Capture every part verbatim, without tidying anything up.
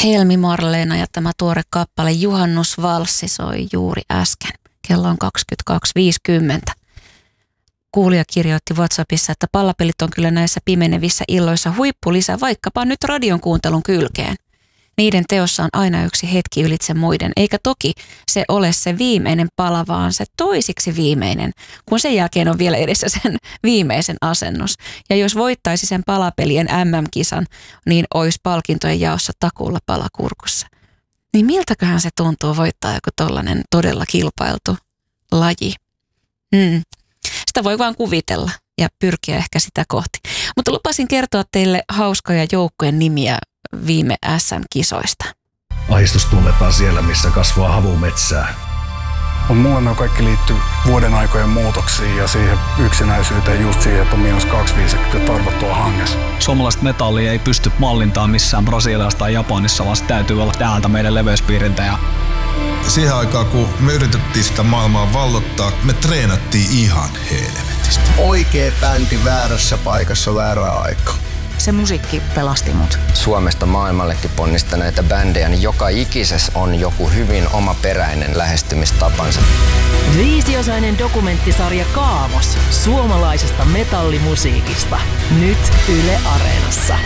Helmi Marleena ja tämä tuore kappale Juhannusvalssi soi juuri äsken. Kello on kaksikymmentäkaksi viisikymmentä. Kuulija kirjoitti WhatsAppissa, että pallapelit on kyllä näissä pimenevissä illoissa huippulisä vaikkapa nyt radion kuuntelun kylkeen. Niiden teossa on aina yksi hetki ylitse muiden, eikä toki se ole se viimeinen pala, vaan se toisiksi viimeinen, kun sen jälkeen on vielä edessä sen viimeisen asennus. Ja jos voittaisi sen palapelien äm äm-kisan, niin olisi palkintojen jaossa takuulla palakurkussa. Niin miltäköhän se tuntuu voittaa joku tollainen todella kilpailtu laji? Hmm. Sitä voi vaan kuvitella ja pyrkiä ehkä sitä kohti. Mutta lupasin kertoa teille hauskoja joukkojen nimiä viime äs äm-kisoista. Ahdistus tunnetaan siellä, missä kasvaa havumetsää. On mulle ne kaikki liittyy vuoden aikojen muutoksiin ja siihen yksinäisyyteen, just siihen, että on miinus kaksikymmentäviisi tarvottua hangessa. Suomalaista metallia ei pysty mallintaan missään Brasiliassa tai Japanissa, vaan se täytyy olla täältä meidän leveyspiiriltä. Ja siihen aikaan, kun me yritettiin sitä maailmaa vallottaa, me treenattiin ihan helvetistä. Oikea bändi väärässä paikassa väärää aikaa. Se musiikki pelasti mut. Suomesta maailmallekin ponnistaneita bändejä, niin joka ikisessä on joku hyvin omaperäinen lähestymistapansa. Viisiosainen dokumenttisarja Kaavos suomalaisesta metallimusiikista. Nyt Yle Areenassa.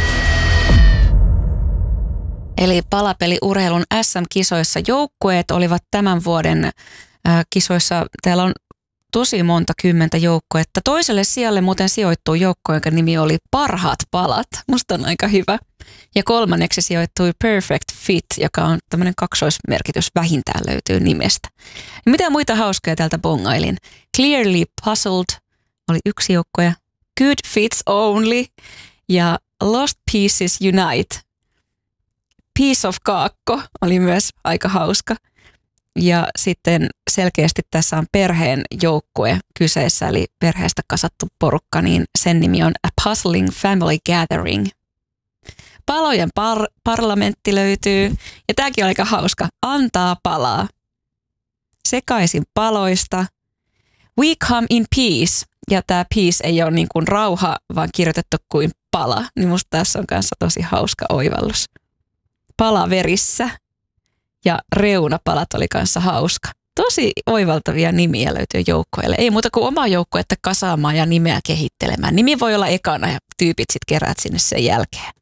Eli palapeliurheilun äs äm-kisoissa joukkueet olivat tämän vuoden äh, kisoissa. Täällä on tosi monta kymmentä joukkuetta. Toiselle sijalle muuten sijoittui joukko, jonka nimi oli Parhaat palat. Musta on aika hyvä. Ja kolmanneksi sijoittui Perfect Fit, joka on tämmöinen kaksoismerkitys vähintään löytyy nimestä. Ja mitä muita hauskoja täältä bongailin? Clearly Puzzled oli yksi joukkue. Good Fits Only ja Lost Pieces Unite. Piece of Kaakko oli myös aika hauska. Ja sitten selkeästi tässä on perheen joukkue kyseessä, eli perheestä kasattu porukka, niin sen nimi on A Puzzling Family Gathering. Palojen par- parlamentti löytyy, ja tämäkin on aika hauska. Antaa palaa. Sekaisin paloista. We come in peace. Ja tämä peace ei ole niin kuin rauha, vaan kirjoitettu kuin pala. Niin musta tässä on kanssa tosi hauska oivallus. Palaverissä. Ja reunapalat oli kanssa hauska. Tosi oivaltavia nimiä löytyy joukkoille. Ei muuta kuin omaa joukkuetta kasaamaan ja nimeä kehittelemään. Nimi voi olla ekana ja tyypit sitten keräät sinne sen jälkeen.